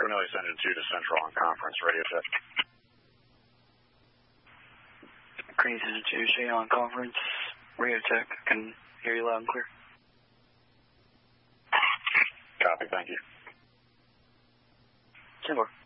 Cornelia Center 2 to Central on conference, radio check. Cornelia Center 2, Shane on conference, radio check. I can hear you loud and clear. Copy, thank you. 10-4.